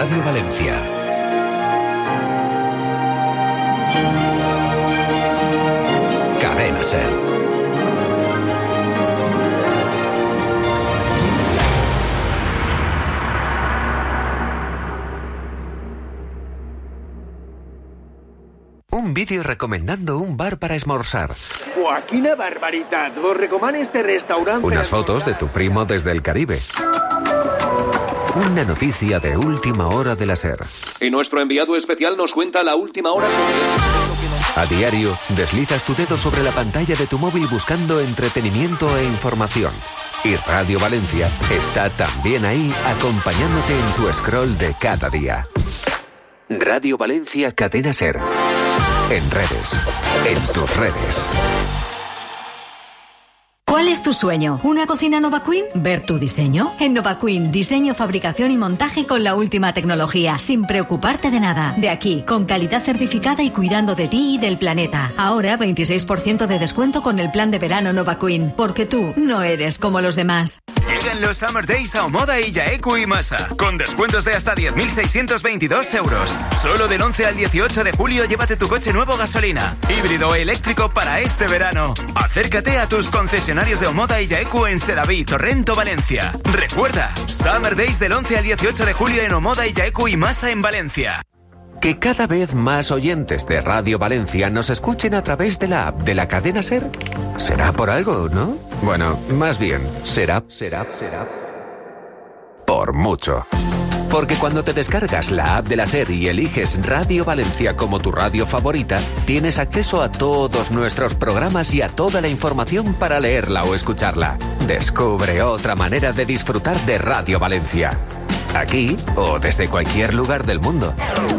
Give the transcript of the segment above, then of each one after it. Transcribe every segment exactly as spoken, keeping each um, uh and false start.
Radio Valencia. Cadena Ser. Un vídeo recomendando un bar para esmorzar. ¡Buah, quina barbaritat! Vos recomano este restaurante. Unas fotos de tu primo desde el Caribe. Una noticia de última hora de la SER. Y nuestro enviado especial nos cuenta la última hora. A diario, deslizas tu dedo sobre la pantalla de tu móvil buscando entretenimiento e información. Y Radio Valencia está también ahí acompañándote en tu scroll de cada día. Radio Valencia Cadena SER. En redes. En tus redes. ¿Cuál es tu sueño? ¿Una cocina Nova Queen? ¿Ver tu diseño? En Nova Queen, diseño, fabricación y montaje con la última tecnología, sin preocuparte de nada. De aquí, con calidad certificada y cuidando de ti y del planeta. Ahora, veintiséis por ciento de descuento con el plan de verano Nova Queen, porque tú no eres como los demás. Llegan los Summer Days a Omoda y Yaeku y Masa, con descuentos de hasta diez mil seiscientos veintidós euros. Solo del once al dieciocho de julio llévate tu coche nuevo gasolina, híbrido o eléctrico para este verano. Acércate a tus concesionarios de Omoda y Yaeku en Sedaví, Torrento, Valencia. Recuerda, Summer Days del once al dieciocho de julio en Omoda y Yaeku y Masa en Valencia. Que cada vez más oyentes de Radio Valencia nos escuchen a través de la app de la cadena SER. ¿Será por algo, no? Bueno, más bien, será, será, será... por mucho. Porque cuando te descargas la app de la SER y eliges Radio Valencia como tu radio favorita, tienes acceso a todos nuestros programas y a toda la información para leerla o escucharla. Descubre otra manera de disfrutar de Radio Valencia. Aquí o desde cualquier lugar del mundo.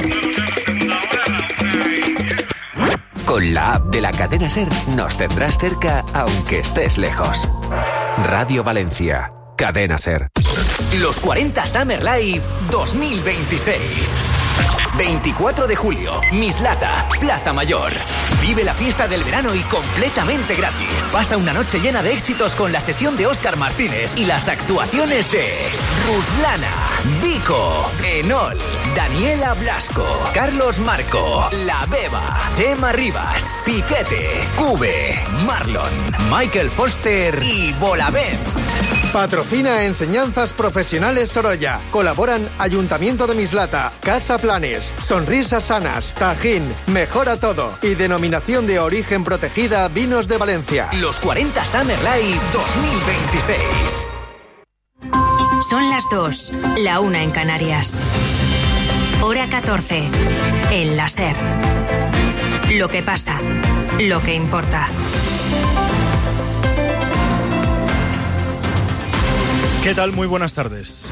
Con la app de la cadena SER nos tendrás cerca aunque estés lejos. Radio Valencia, Cadena SER. Los cuarenta Summer Live dos mil veintiséis. veinticuatro de julio, Mislata, Plaza Mayor. Vive la fiesta del verano y completamente gratis. Pasa una noche llena de éxitos con la sesión de Óscar Martínez y las actuaciones de Ruslana, Vico, Enol, Daniela Blasco, Carlos Marco, La Beba, Chema Rivas, Piquete, Cube, Marlon, Michael Foster y Bolavent. Patrocina Enseñanzas Profesionales Sorolla. Colaboran Ayuntamiento de Mislata, Casa Planes, Sonrisas Sanas, Tajín, Mejora Todo y Denominación de Origen Protegida Vinos de Valencia. Los cuarenta Summer Live dos mil veintiséis. Son las dos, la una en Canarias. Hora catorce, en la SER. Lo que pasa, lo que importa. ¿Qué tal? Muy buenas tardes.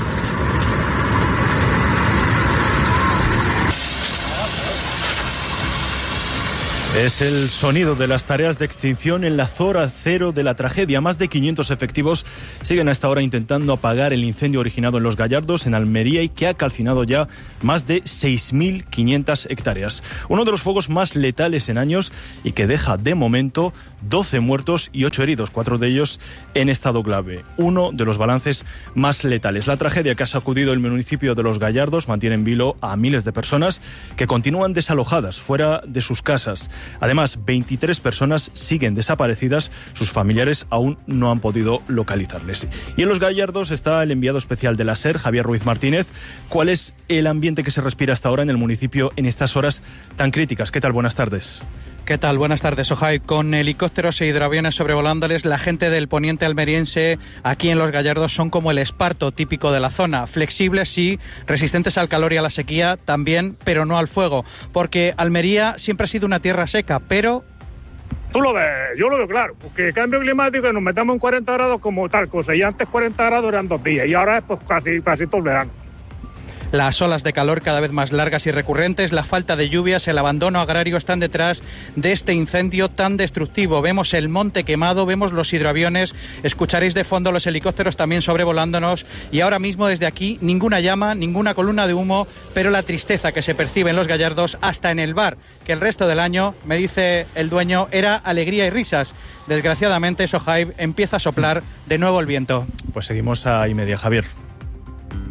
Es el sonido de las tareas de extinción en la zona cero de la tragedia. Más de quinientos efectivos siguen a esta hora intentando apagar el incendio originado en Los Gallardos, en Almería, y que ha calcinado ya más de seis mil quinientas hectáreas. Uno de los fuegos más letales en años y que deja de momento doce muertos y ocho heridos, cuatro de ellos en estado grave. Uno de los balances más letales. La tragedia que ha sacudido el municipio de Los Gallardos mantiene en vilo a miles de personas que continúan desalojadas fuera de sus casas. Además, veintitrés personas siguen desaparecidas, sus familiares aún no han podido localizarles. Y en Los Gallardos está el enviado especial de la SER, Javier Ruiz Martínez. ¿Cuál es el ambiente que se respira hasta ahora en el municipio en estas horas tan críticas? ¿Qué tal? Buenas tardes. ¿Qué tal? Buenas tardes, Ojai. Con helicópteros e hidroaviones sobrevolándoles, la gente del poniente almeriense aquí en Los Gallardos son como el esparto típico de la zona. Flexibles, sí, resistentes al calor y a la sequía también, pero no al fuego. Porque Almería siempre ha sido una tierra seca, pero... Tú lo ves, yo lo veo claro, porque cambio climático nos metamos en cuarenta grados como tal cosa, y antes cuarenta grados eran dos días, y ahora es pues casi, casi todo el verano. Las olas de calor cada vez más largas y recurrentes, la falta de lluvias, el abandono agrario están detrás de este incendio tan destructivo. Vemos el monte quemado, vemos los hidroaviones, escucharéis de fondo los helicópteros también sobrevolándonos y ahora mismo desde aquí ninguna llama, ninguna columna de humo, pero la tristeza que se percibe en Los Gallardos, hasta en el bar, que el resto del año, me dice el dueño, era alegría y risas. Desgraciadamente, Sohaib, empieza a soplar de nuevo el viento. Pues seguimos a y media, Javier.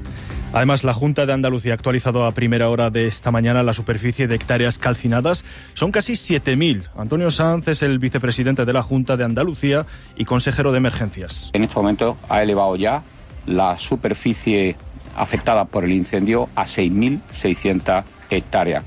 Además, la Junta de Andalucía ha actualizado a primera hora de esta mañana la superficie de hectáreas calcinadas. Son casi siete mil. Antonio Sanz es el vicepresidente de la Junta de Andalucía y consejero de emergencias. En este momento ha elevado ya la superficie afectada por el incendio a seis mil seiscientas hectáreas.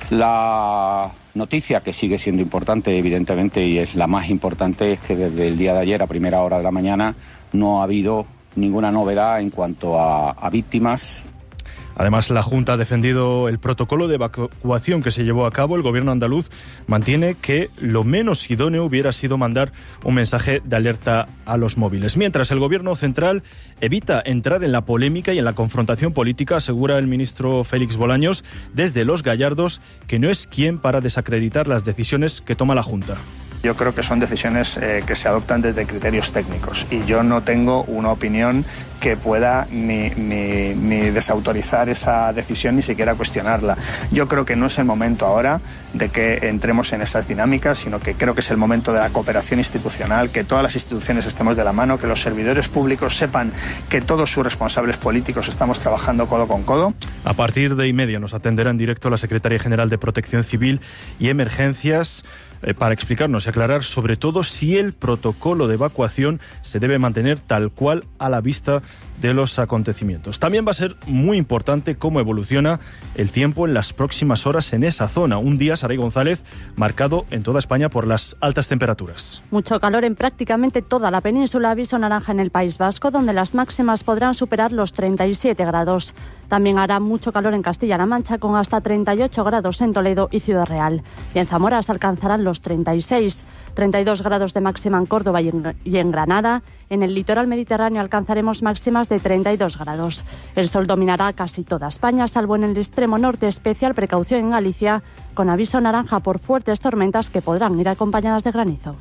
La noticia que sigue siendo importante, evidentemente, y es la más importante, es que desde el día de ayer a primera hora de la mañana no ha habido ninguna novedad en cuanto a, a víctimas. Además, la Junta ha defendido el protocolo de evacuación que se llevó a cabo. El gobierno andaluz mantiene que lo menos idóneo hubiera sido mandar un mensaje de alerta a los móviles. Mientras, el gobierno central evita entrar en la polémica y en la confrontación política, asegura el ministro Félix Bolaños desde Los Gallardos que no es quien para desacreditar las decisiones que toma la Junta. Yo creo que son decisiones eh, que se adoptan desde criterios técnicos y yo no tengo una opinión que pueda ni, ni, ni desautorizar esa decisión ni siquiera cuestionarla. Yo creo que no es el momento ahora de que entremos en esas dinámicas, sino que creo que es el momento de la cooperación institucional, que todas las instituciones estemos de la mano, que los servidores públicos sepan que todos sus responsables políticos estamos trabajando codo con codo. A partir de y media nos atenderá en directo la secretaria general de Protección Civil y Emergencias eh, para explicarnos y aclarar sobre todo si el protocolo de evacuación se debe mantener tal cual a la vista de los acontecimientos. También va a ser muy importante cómo evoluciona el tiempo en las próximas horas en esa zona. Un día, Saray González, marcado en toda España por las altas temperaturas. Mucho calor en prácticamente toda la península. Aviso naranja en el País Vasco, donde las máximas podrán superar los treinta y siete grados. También hará mucho calor en Castilla-La Mancha, con hasta treinta y ocho grados en Toledo y Ciudad Real. Y en Zamora se alcanzarán los treinta y seis, treinta y dos grados de máxima en Córdoba y en, y en Granada. En el litoral mediterráneo alcanzaremos máximas de treinta y dos grados. El sol dominará casi toda España, salvo en el extremo norte. Especial precaución en Galicia, con aviso naranja por fuertes tormentas que podrán ir acompañadas de granizo.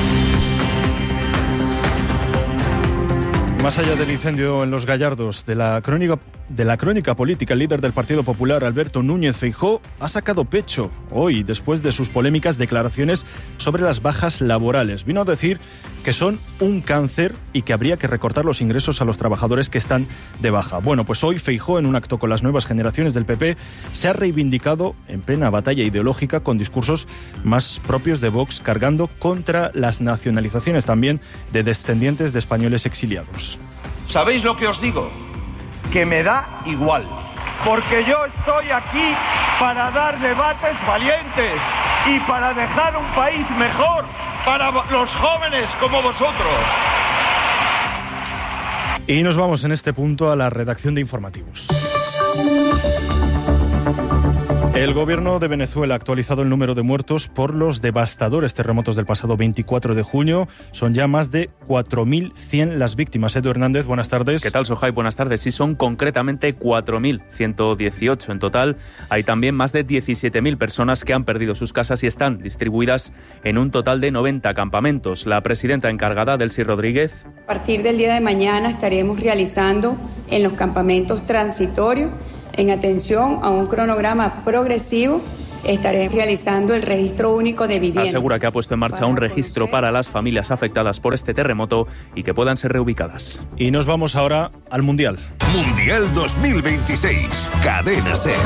Más allá del incendio en Los Gallardos, de la crónica, de la crónica política, el líder del Partido Popular, Alberto Núñez Feijóo, ha sacado pecho hoy después de sus polémicas declaraciones sobre las bajas laborales. Vino a decir que son un cáncer y que habría que recortar los ingresos a los trabajadores que están de baja. Bueno, pues hoy Feijóo, en un acto con las nuevas generaciones del P P, se ha reivindicado en plena batalla ideológica con discursos más propios de Vox, cargando contra las nacionalizaciones también de descendientes de españoles exiliados. ¿Sabéis lo que os digo? Que me da igual, porque yo estoy aquí para dar debates valientes y para dejar un país mejor para los jóvenes como vosotros. Y nos vamos en este punto a la redacción de informativos. El gobierno de Venezuela ha actualizado el número de muertos por los devastadores terremotos del pasado veinticuatro de junio. Son ya más de cuatro mil cien las víctimas. Edu Hernández, buenas tardes. ¿Qué tal, Sohai? Buenas tardes. Sí, son concretamente cuatro mil ciento dieciocho en total. Hay también más de diecisiete mil personas que han perdido sus casas y están distribuidas en un total de noventa campamentos. La presidenta encargada, Delcy Rodríguez. A partir del día de mañana estaremos realizando en los campamentos transitorios, en atención a un cronograma progresivo, estaré realizando el registro único de vivienda. Asegura que ha puesto en marcha un registro para las familias afectadas por este terremoto y que puedan ser reubicadas. Y nos vamos ahora al Mundial. Mundial dos mil veintiséis, Cadena SER.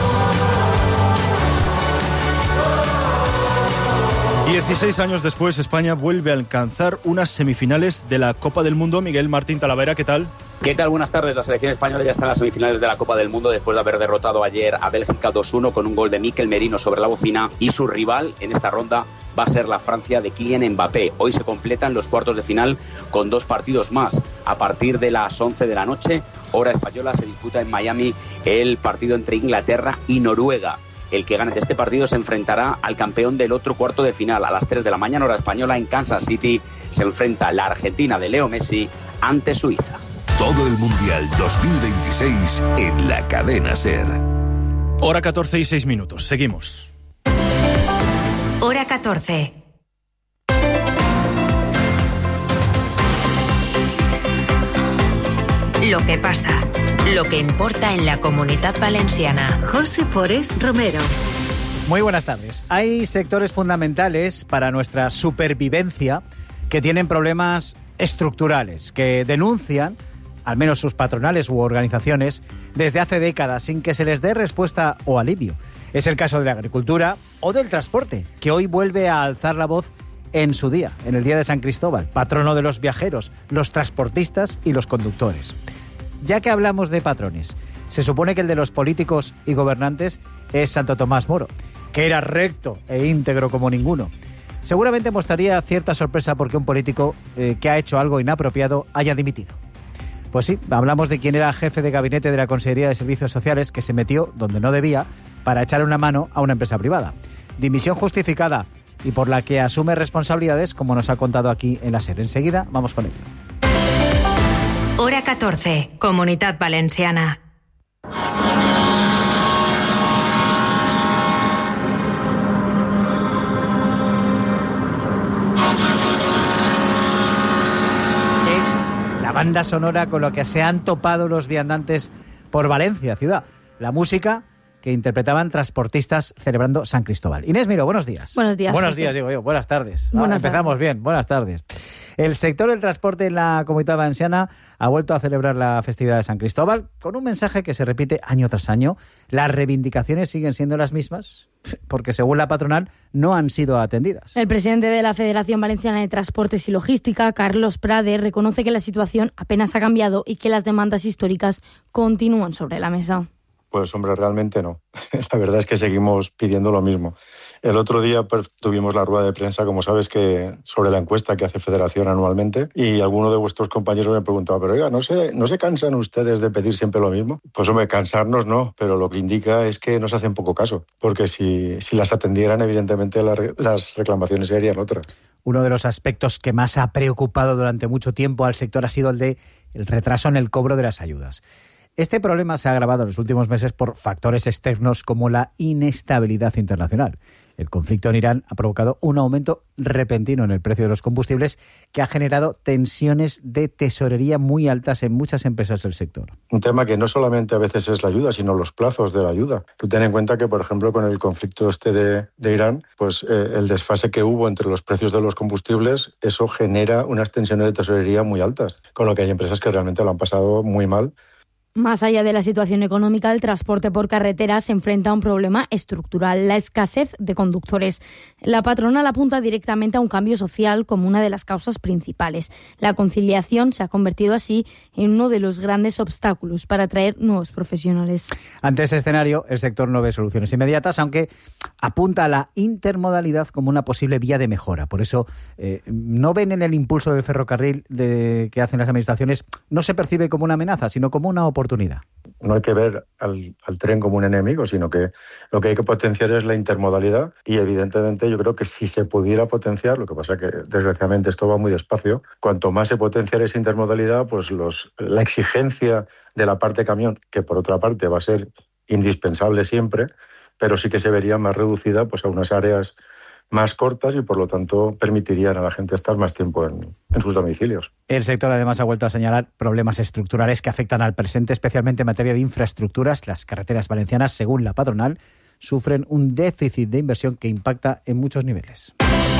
dieciséis años después, España vuelve a alcanzar unas semifinales de la Copa del Mundo. Miguel Martín Talavera, ¿qué tal? ¿Qué tal? Buenas tardes. La selección española ya está en las semifinales de la Copa del Mundo después de haber derrotado ayer a Bélgica dos uno con un gol de Mikel Merino sobre la bocina, y su rival en esta ronda va a ser la Francia de Kylian Mbappé. Hoy se completan los cuartos de final con dos partidos más. A partir de las once de la noche, hora española, se disputa en Miami el partido entre Inglaterra y Noruega. El que gane de este partido se enfrentará al campeón del otro cuarto de final. A las tres de la mañana, hora española, en Kansas City, se enfrenta la Argentina de Leo Messi ante Suiza. Todo el Mundial dos mil veintiséis en la Cadena SER. Hora catorce y seis minutos. Seguimos. Hora catorce. Lo que pasa, lo que importa en la Comunitat Valenciana. José Forés Romero. Muy buenas tardes. Hay sectores fundamentales para nuestra supervivencia que tienen problemas estructurales, que denuncian al menos sus patronales u organizaciones, desde hace décadas sin que se les dé respuesta o alivio. Es el caso de la agricultura o del transporte, que hoy vuelve a alzar la voz en su día, en el Día de San Cristóbal, patrono de los viajeros, los transportistas y los conductores. Ya que hablamos de patrones, se supone que el de los políticos y gobernantes es Santo Tomás Moro, que era recto e íntegro como ninguno. Seguramente mostraría cierta sorpresa porque un político eh, que ha hecho algo inapropiado haya dimitido. Pues sí, hablamos de quien era jefe de gabinete de la Consejería de Servicios Sociales, que se metió donde no debía para echarle una mano a una empresa privada. Dimisión justificada y por la que asume responsabilidades, como nos ha contado aquí en la SER. Enseguida vamos con ello. Hora catorce, Comunitat Valenciana. Banda sonora con lo que se han topado los viandantes por Valencia, ciudad. La música que interpretaban transportistas celebrando San Cristóbal. Inés Miró, buenos días. Buenos días. Buenos José. días, digo yo. Buenas tardes. Buenas ah, empezamos tardes. bien. Buenas tardes. El sector del transporte en la Comunitat Valenciana ha vuelto a celebrar la festividad de San Cristóbal con un mensaje que se repite año tras año. Las reivindicaciones siguen siendo las mismas porque, según la patronal, no han sido atendidas. El presidente de la Federación Valenciana de Transportes y Logística, Carlos Prade, reconoce que la situación apenas ha cambiado y que las demandas históricas continúan sobre la mesa. Pues hombre, realmente no. La verdad es que seguimos pidiendo lo mismo. El otro día pues, tuvimos la rueda de prensa, como sabes, que sobre la encuesta que hace Federación anualmente, y alguno de vuestros compañeros me preguntaba, pero oiga, ¿no se, ¿no se cansan ustedes de pedir siempre lo mismo? Pues hombre, cansarnos no, pero lo que indica es que nos hacen poco caso, porque si, si las atendieran, evidentemente la, las reclamaciones serían otras. Uno de los aspectos que más ha preocupado durante mucho tiempo al sector ha sido el de el retraso en el cobro de las ayudas. Este problema se ha agravado en los últimos meses por factores externos como la inestabilidad internacional. El conflicto en Irán ha provocado un aumento repentino en el precio de los combustibles que ha generado tensiones de tesorería muy altas en muchas empresas del sector. Un tema que no solamente a veces es la ayuda, sino los plazos de la ayuda. Tú ten en cuenta que, por ejemplo, con el conflicto este de, de Irán, pues eh, el desfase que hubo entre los precios de los combustibles, eso genera unas tensiones de tesorería muy altas, con lo que hay empresas que realmente lo han pasado muy mal. Más allá de la situación económica, el transporte por carretera se enfrenta a un problema estructural, la escasez de conductores. La patronal apunta directamente a un cambio social como una de las causas principales. La conciliación se ha convertido así en uno de los grandes obstáculos para atraer nuevos profesionales. Ante ese escenario, el sector no ve soluciones inmediatas, aunque apunta a la intermodalidad como una posible vía de mejora. Por eso, eh, no ven en el impulso del ferrocarril de, que hacen las administraciones, no se percibe como una amenaza, sino como una oportunidad. No hay que ver al, al tren como un enemigo, sino que lo que hay que potenciar es la intermodalidad y evidentemente yo creo que si se pudiera potenciar, lo que pasa es que desgraciadamente esto va muy despacio, cuanto más se potenciara esa intermodalidad, pues los, la exigencia de la parte camión, que por otra parte va a ser indispensable siempre, pero sí que se vería más reducida pues a unas áreas más cortas y por lo tanto permitirían a la gente estar más tiempo en, en sus domicilios. El sector además ha vuelto a señalar problemas estructurales que afectan al presente, especialmente en materia de infraestructuras. Las carreteras valencianas, según la patronal, sufren un déficit de inversión que impacta en muchos niveles.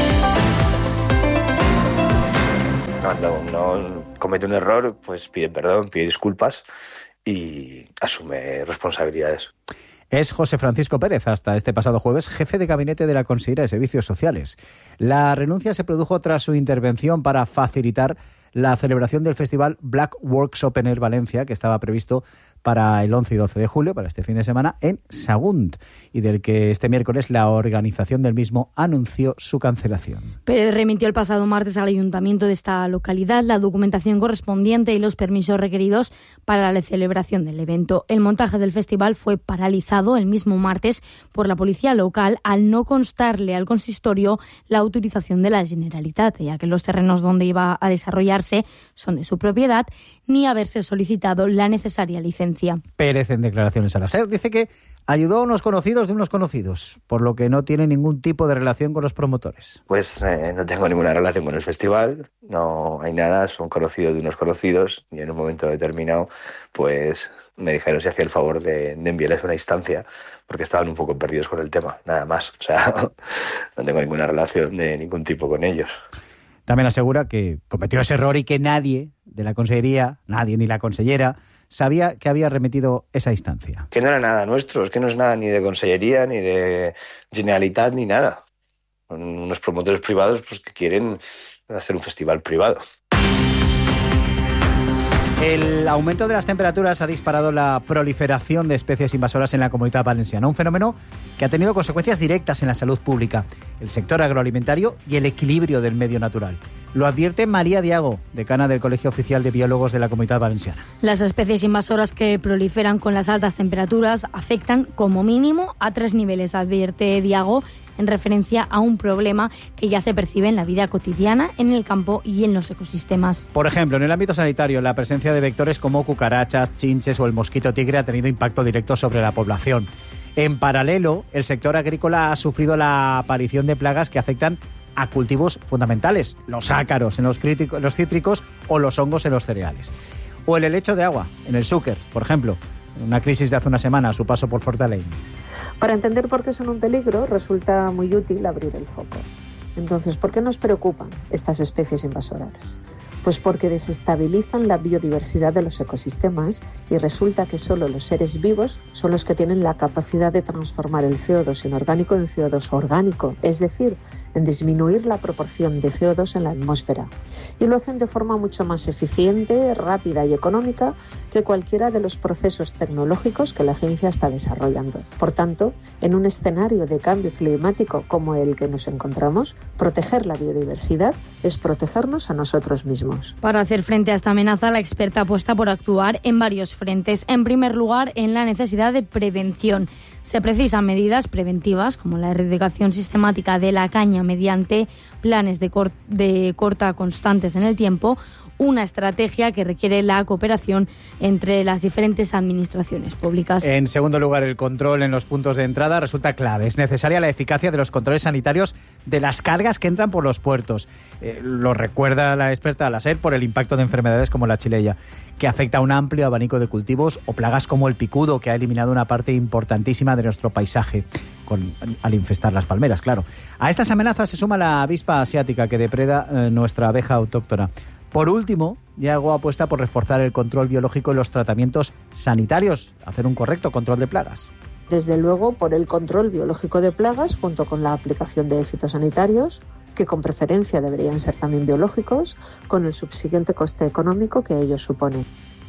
Cuando uno comete un error, pues pide perdón, pide disculpas y asume responsabilidades. Es José Francisco Pérez, hasta este pasado jueves, jefe de gabinete de la Consejería de Servicios Sociales. La renuncia se produjo tras su intervención para facilitar la celebración del festival Black Works Open Air Valencia, que estaba previsto para el once y doce de julio, para este fin de semana, en Sagunt, y del que este miércoles la organización del mismo anunció su cancelación. Pérez remitió el pasado martes al ayuntamiento de esta localidad la documentación correspondiente y los permisos requeridos para la celebración del evento. El montaje del festival fue paralizado el mismo martes por la policía local al no constarle al consistorio la autorización de la Generalitat, ya que los terrenos donde iba a desarrollarse son de su propiedad, ni haberse solicitado la necesaria licencia. Pérez, en declaraciones a la SER, dice que ayudó a unos conocidos de unos conocidos, por lo que no tiene ningún tipo de relación con los promotores. Pues eh, no tengo ninguna relación con el festival, no hay nada, son conocidos de unos conocidos y en un momento determinado pues me dijeron si hacía el favor de, de enviarles una instancia porque estaban un poco perdidos con el tema, nada más. O sea, no tengo ninguna relación de ningún tipo con ellos. También asegura que cometió ese error y que nadie de la Consellería, nadie ni la consellera, sabía que había remitido esa instancia. Que no era nada nuestro, es que no es nada ni de Consellería, ni de Generalitat, ni nada. Son unos promotores privados pues, que quieren hacer un festival privado. El aumento de las temperaturas ha disparado la proliferación de especies invasoras en la Comunidad Valenciana, un fenómeno que ha tenido consecuencias directas en la salud pública, el sector agroalimentario y el equilibrio del medio natural. Lo advierte María Diago, decana del Colegio Oficial de Biólogos de la Comunidad Valenciana. Las especies invasoras que proliferan con las altas temperaturas afectan como mínimo a tres niveles, advierte Diago, en referencia a un problema que ya se percibe en la vida cotidiana, en el campo y en los ecosistemas. Por ejemplo, en el ámbito sanitario, la presencia de vectores como cucarachas, chinches o el mosquito tigre ha tenido impacto directo sobre la población. En paralelo, el sector agrícola ha sufrido la aparición de plagas que afectan a cultivos fundamentales, los ácaros en los, críticos, los cítricos o los hongos en los cereales. O el helecho de agua, en el Xúquer, por ejemplo, una crisis de hace una semana a su paso por Fortaleny. Para entender por qué son un peligro, resulta muy útil abrir el foco. Entonces, ¿por qué nos preocupan estas especies invasoras? Pues porque desestabilizan la biodiversidad de los ecosistemas y resulta que solo los seres vivos son los que tienen la capacidad de transformar el C O dos inorgánico en C O dos orgánico, es decir, en disminuir la proporción de C O dos en la atmósfera. Y lo hacen de forma mucho más eficiente, rápida y económica que cualquiera de los procesos tecnológicos que la ciencia está desarrollando. Por tanto, en un escenario de cambio climático como el que nos encontramos, proteger la biodiversidad es protegernos a nosotros mismos. Para hacer frente a esta amenaza, la experta apuesta por actuar en varios frentes. En primer lugar, en la necesidad de prevención. Se precisan medidas preventivas como la erradicación sistemática de la caña mediante planes de, cor- de corta constantes en el tiempo, una estrategia que requiere la cooperación entre las diferentes administraciones públicas. En segundo lugar, el control en los puntos de entrada resulta clave. Es necesaria la eficacia de los controles sanitarios de las cargas que entran por los puertos. Eh, lo recuerda la experta Laser por el impacto de enfermedades como la chileya, que afecta a un amplio abanico de cultivos, o plagas como el picudo, que ha eliminado una parte importantísima de nuestro paisaje con, al infestar las palmeras, claro. A estas amenazas se suma la avispa asiática que depreda eh, nuestra abeja autóctona. Por último, Diago apuesta por reforzar el control biológico y los tratamientos sanitarios, hacer un correcto control de plagas. Desde luego, por el control biológico de plagas, junto con la aplicación de fitosanitarios, que con preferencia deberían ser también biológicos, con el subsiguiente coste económico que ello supone.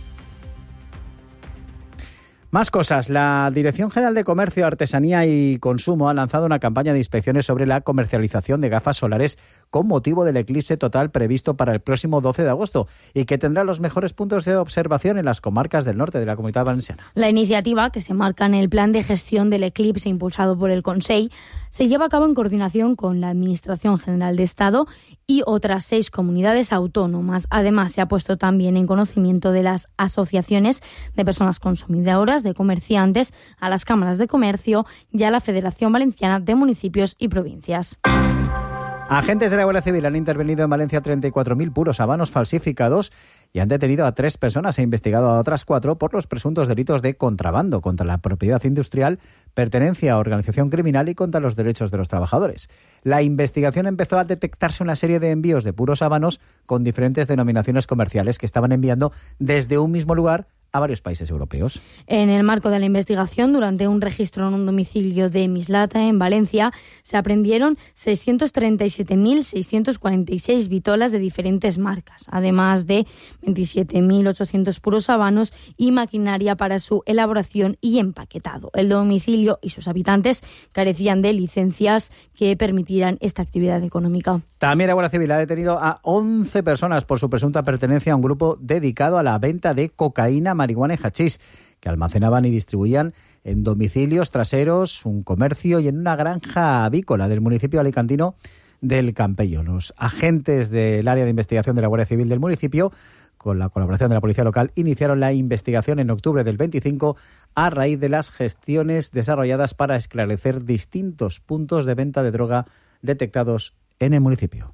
Más cosas. La Dirección General de Comercio, Artesanía y Consumo ha lanzado una campaña de inspecciones sobre la comercialización de gafas solares con motivo del eclipse total previsto para el próximo doce de agosto y que tendrá los mejores puntos de observación en las comarcas del norte de la Comunidad Valenciana. La iniciativa, que se marca en el plan de gestión del eclipse impulsado por el Consell, se lleva a cabo en coordinación con la Administración General de Estado y otras seis comunidades autónomas. Además, se ha puesto también en conocimiento de las asociaciones de personas consumidoras, de comerciantes, a las cámaras de comercio y a la Federación Valenciana de Municipios y Provincias. Agentes de la Guardia Civil han intervenido en Valencia treinta y cuatro mil puros habanos falsificados y han detenido a tres personas e investigado a otras cuatro por los presuntos delitos de contrabando contra la propiedad industrial, pertenencia a organización criminal y contra los derechos de los trabajadores. La investigación empezó al detectarse una serie de envíos de puros habanos con diferentes denominaciones comerciales que estaban enviando desde un mismo lugar a varios países europeos. En el marco de la investigación, durante un registro en un domicilio de Mislata, en Valencia, se aprendieron seiscientos treinta y siete mil seiscientos cuarenta y seis vitolas de diferentes marcas, además de veintisiete mil ochocientos puros habanos y maquinaria para su elaboración y empaquetado. El domicilio y sus habitantes carecían de licencias que permitieran esta actividad económica. También la Guardia Civil ha detenido a once personas por su presunta pertenencia a un grupo dedicado a la venta de cocaína, marihuana y hachís, que almacenaban y distribuían en domicilios traseros, un comercio y en una granja avícola del municipio alicantino del Campello. Los agentes del área de investigación de la Guardia Civil del municipio, con la colaboración de la policía local, iniciaron la investigación en octubre del veinticinco a raíz de las gestiones desarrolladas para esclarecer distintos puntos de venta de droga detectados en el municipio.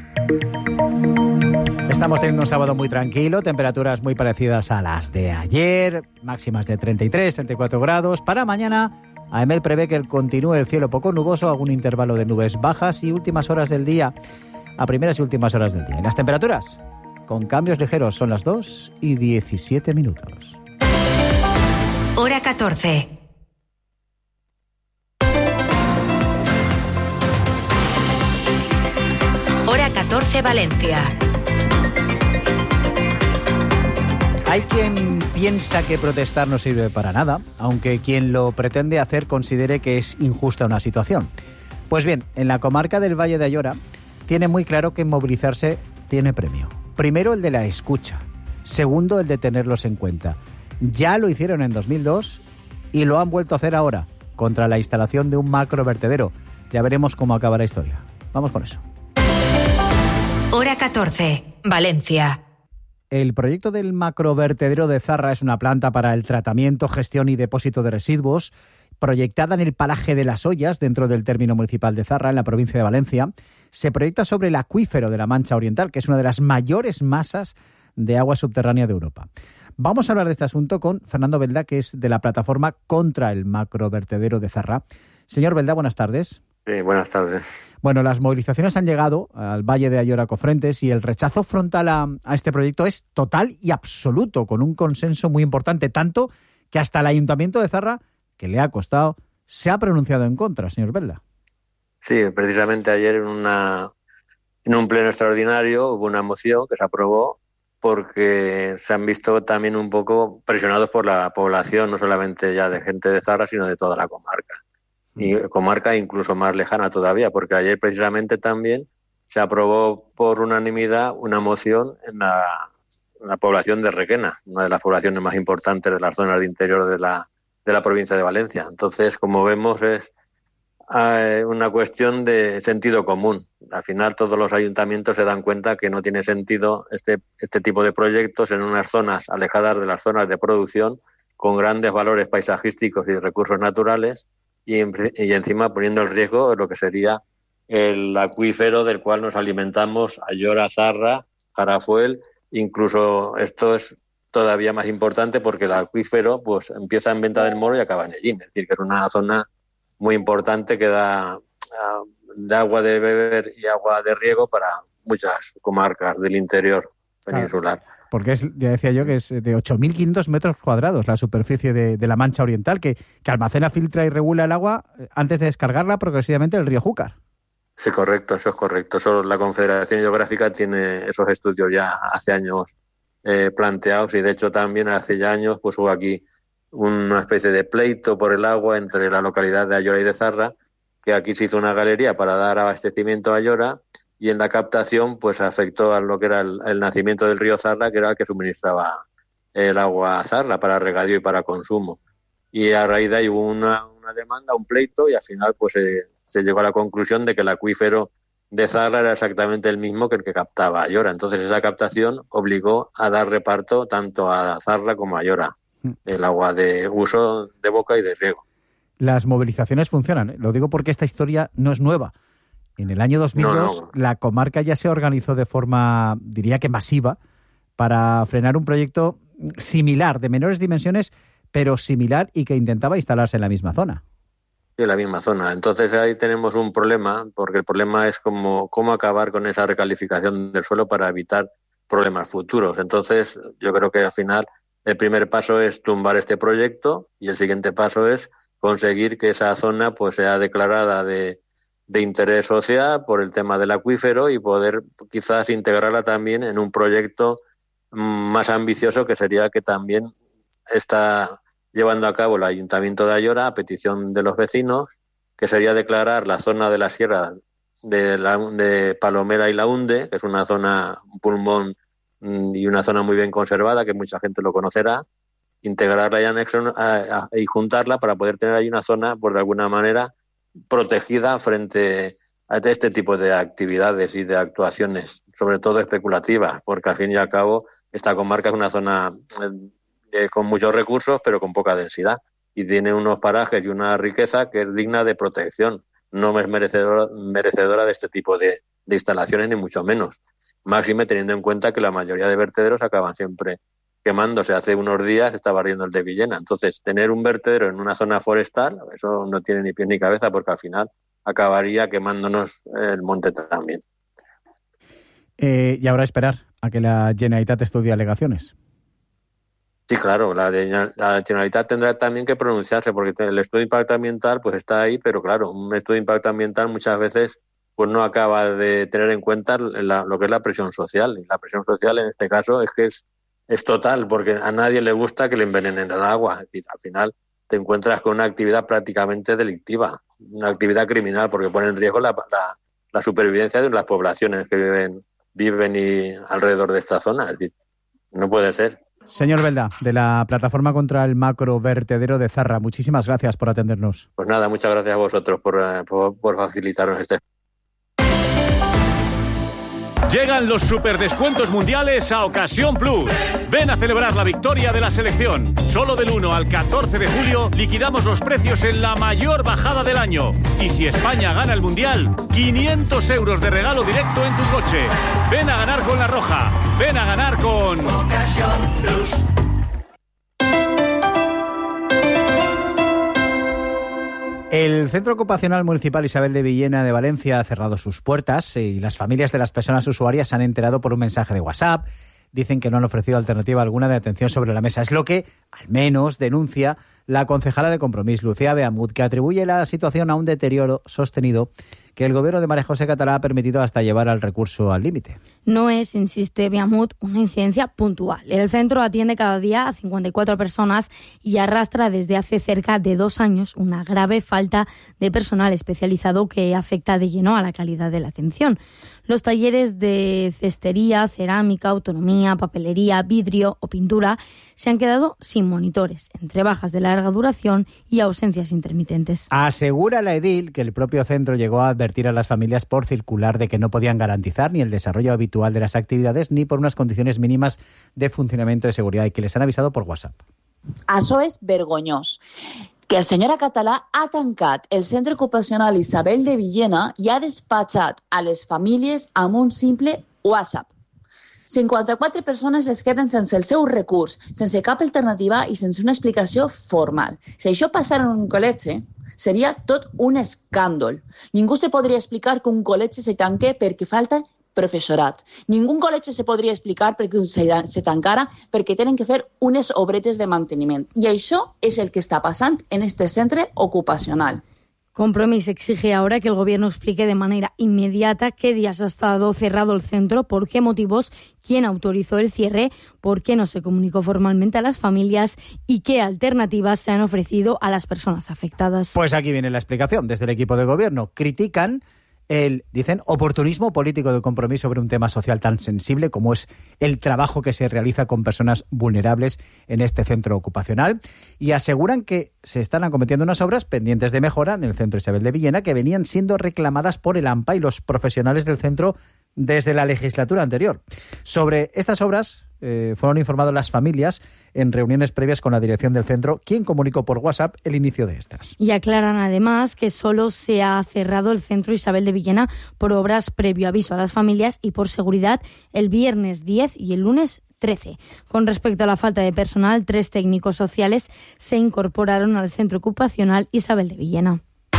Estamos teniendo un sábado muy tranquilo, temperaturas muy parecidas a las de ayer, máximas de treinta y tres, treinta y cuatro grados. Para mañana, A E M E L prevé que continúe el cielo poco nuboso, algún intervalo de nubes bajas y últimas horas del día. a primeras y últimas horas del día. ¿Y las temperaturas? Con cambios ligeros, son las dos y diecisiete minutos. Hora catorce. Hora catorce, Valencia. Hay quien piensa que protestar no sirve para nada, aunque quien lo pretende hacer considere que es injusta una situación. Pues bien, en la comarca del Valle de Ayora tiene muy claro que movilizarse tiene premio. Primero, el de la escucha. Segundo, el de tenerlos en cuenta. Ya lo hicieron en dos mil dos y lo han vuelto a hacer ahora, contra la instalación de un macrovertedero. Ya veremos cómo acaba la historia. Vamos con eso. Hora catorce, Valencia. El proyecto del macrovertedero de Zarra es una planta para el tratamiento, gestión y depósito de residuos, proyectada en el paraje de Las Ollas, dentro del término municipal de Zarra, en la provincia de Valencia. Se proyecta sobre el acuífero de la Mancha Oriental, que es una de las mayores masas de agua subterránea de Europa. Vamos a hablar de este asunto con Fernando Belda, que es de la plataforma contra el macrovertedero de Zarra. Señor Belda, buenas tardes. Sí, buenas tardes. Bueno, las movilizaciones han llegado al Valle de Ayora Cofrentes y el rechazo frontal a, a este proyecto es total y absoluto, con un consenso muy importante, tanto que hasta el Ayuntamiento de Zarra, que le ha costado, se ha pronunciado en contra, señor Belda. Sí, precisamente ayer en, una, en un pleno extraordinario hubo una moción que se aprobó porque se han visto también un poco presionados por la población, no solamente ya de gente de Zarra, sino de toda la comarca. Y comarca incluso más lejana todavía, porque ayer precisamente también se aprobó por unanimidad una moción en la, en la población de Requena, una de las poblaciones más importantes de las zonas de interior de la, de la provincia de Valencia. Entonces, como vemos, es eh, una cuestión de sentido común. Al final todos los ayuntamientos se dan cuenta que no tiene sentido este, este tipo de proyectos en unas zonas alejadas de las zonas de producción, con grandes valores paisajísticos y recursos naturales, y, y encima poniendo en riesgo lo que sería el acuífero del cual nos alimentamos, Ayora, Zarra, Jarafuel. Incluso esto es todavía más importante porque el acuífero pues empieza en Venta del Moro y acaba en Ellín, es decir, que es una zona muy importante que da uh, de agua de beber y agua de riego para muchas comarcas del interior peninsular. Claro. Porque es, ya decía yo que es de ocho mil quinientos metros cuadrados la superficie de, de la Mancha Oriental, que, que almacena, filtra y regula el agua antes de descargarla progresivamente del río Júcar. Sí, correcto, eso es correcto. Eso, la Confederación Hidrográfica tiene esos estudios ya hace años eh, planteados, y de hecho también hace ya años pues hubo aquí una especie de pleito por el agua entre la localidad de Ayora y de Zarra, que aquí se hizo una galería para dar abastecimiento a Ayora, y en la captación pues afectó a lo que era el, el nacimiento del río Zarra, que era el que suministraba el agua a Zarra para regadío y para consumo. Y a raíz de ahí hubo una, una demanda, un pleito, y al final pues eh, se llegó a la conclusión de que el acuífero de Zarra era exactamente el mismo que el que captaba Ayora. Entonces esa captación obligó a dar reparto tanto a Zarra como a Ayora, el agua de uso de boca y de riego. Las movilizaciones funcionan, ¿eh? Lo digo porque esta historia no es nueva. En el año dos mil dos no, no. la comarca ya se organizó de forma, diría que masiva, para frenar un proyecto similar, de menores dimensiones, pero similar, y que intentaba instalarse en la misma zona. Sí, en la misma zona. Entonces ahí tenemos un problema, porque el problema es cómo, cómo acabar con esa recalificación del suelo para evitar problemas futuros. Entonces yo creo que al final el primer paso es tumbar este proyecto, y el siguiente paso es conseguir que esa zona pues sea declarada de de interés social por el tema del acuífero, y poder quizás integrarla también en un proyecto más ambicioso, que sería que también está llevando a cabo el Ayuntamiento de Ayora a petición de los vecinos, que sería declarar la zona de la sierra de, la, de Palomera y Laúnde, que es una zona, un pulmón y una zona muy bien conservada, que mucha gente lo conocerá, integrarla y anexo a, a, y juntarla para poder tener ahí una zona, pues de alguna manera, protegida frente a este tipo de actividades y de actuaciones, sobre todo especulativas, porque al fin y al cabo esta comarca es una zona eh, con muchos recursos pero con poca densidad, y tiene unos parajes y una riqueza que es digna de protección. No es merecedora, merecedora de este tipo de, de instalaciones, ni mucho menos. Máxime teniendo en cuenta que la mayoría de vertederos acaban siempre quemándose. Hace unos días estaba ardiendo el de Villena. Entonces, tener un vertedero en una zona forestal, eso no tiene ni pies ni cabeza, porque al final acabaría quemándonos el monte también. Eh, y ahora esperar a que la Generalitat estudie alegaciones. Sí, claro, la, de, la Generalitat tendrá también que pronunciarse, porque el estudio de impacto ambiental pues está ahí, pero claro, un estudio de impacto ambiental muchas veces pues no acaba de tener en cuenta la, lo que es la presión social. Y la presión social en este caso es que es, es total, porque a nadie le gusta que le envenenen el agua. Es decir, al final te encuentras con una actividad prácticamente delictiva, una actividad criminal, porque pone en riesgo la, la, la supervivencia de las poblaciones que viven, viven y alrededor de esta zona. Es decir, no puede ser. Señor Belda, de la Plataforma contra el Macrovertedero de Zarra, muchísimas gracias por atendernos. Pues nada, muchas gracias a vosotros por, por, por facilitarnos este. Llegan los superdescuentos mundiales a Ocasión Plus. Ven a celebrar la victoria de la selección. Solo del uno al catorce de julio liquidamos los precios en la mayor bajada del año. Y si España gana el mundial, quinientos euros de regalo directo en tu coche. Ven a ganar con La Roja. Ven a ganar con Ocasión Plus. El Centro Ocupacional Municipal Isabel de Villena de Valencia ha cerrado sus puertas y las familias de las personas usuarias se han enterado por un mensaje de WhatsApp. Dicen que no han ofrecido alternativa alguna de atención sobre la mesa. Es lo que, al menos, denuncia la concejala de Compromís, Lucía Beamut, que atribuye la situación a un deterioro sostenido que el gobierno de María José Catalá ha permitido hasta llevar al recurso al límite. No es, insiste Beamut, una incidencia puntual. El centro atiende cada día a cincuenta y cuatro personas y arrastra desde hace cerca de dos años una grave falta de personal especializado que afecta de lleno a la calidad de la atención. Los talleres de cestería, cerámica, autonomía, papelería, vidrio o pintura se han quedado sin monitores, entre bajas de larga duración y ausencias intermitentes. Asegura la edil que el propio centro llegó a advertir a las familias por circular de que no podían garantizar ni el desarrollo habitual de las actividades ni por unas condiciones mínimas de funcionamiento de seguridad y que les han avisado por WhatsApp. Això és vergonyós. Que el senyor Català ha tancat el centre ocupacional Isabel de Villena i ha despatxat a les famílies amb un simple WhatsApp. cinquanta-quatre persones es queden sense el seu recurs, sense cap alternativa i sense una explicació formal. Si això passara en un col·legi, seria tot un escàndol. Ningú se podria explicar que un col·legi se tanque perquè falta professorat. Ningú col·legi se podria explicar perquè se, se tancara perquè tenen que fer unes obretes de manteniment. I això és el que està passant en este centre ocupacional. Compromís exige ahora que el Gobierno explique de manera inmediata qué días ha estado cerrado el centro, por qué motivos, quién autorizó el cierre, por qué no se comunicó formalmente a las familias y qué alternativas se han ofrecido a las personas afectadas. Pues aquí viene la explicación. Desde el equipo de Gobierno critican el, dicen, oportunismo político de Compromís sobre un tema social tan sensible como es el trabajo que se realiza con personas vulnerables en este centro ocupacional y aseguran que se están acometiendo unas obras pendientes de mejora en el centro Isabel de Villena que venían siendo reclamadas por el AMPA y los profesionales del centro desde la legislatura anterior. Sobre estas obras eh, fueron informadas las familias en reuniones previas con la dirección del centro, quien comunicó por WhatsApp el inicio de estas. Y aclaran además que solo se ha cerrado el centro Isabel de Villena por obras previo aviso a las familias y por seguridad el viernes diez y el lunes trece. Con respecto a la falta de personal, tres técnicos sociales se incorporaron al centro ocupacional Isabel de Villena.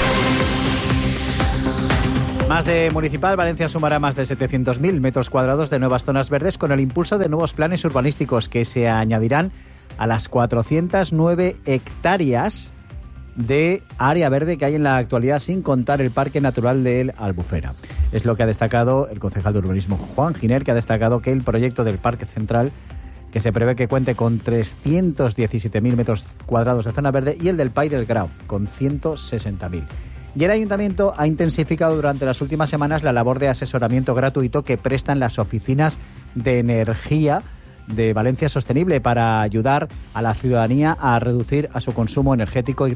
Más de municipal, Valencia sumará más de setecientos mil metros cuadrados de nuevas zonas verdes con el impulso de nuevos planes urbanísticos que se añadirán a las cuatrocientas nueve hectáreas de área verde que hay en la actualidad, sin contar el Parque Natural de Albufera. Es lo que ha destacado el concejal de urbanismo Juan Giner, que ha destacado que el proyecto del Parque Central, que se prevé que cuente con trescientos diecisiete mil metros cuadrados de zona verde, y el del Pai del Grau, con ciento sesenta mil. Y el Ayuntamiento ha intensificado durante las últimas semanas la labor de asesoramiento gratuito que prestan las oficinas de energía de Valencia Sostenible para ayudar a la ciudadanía a reducir a su consumo energético y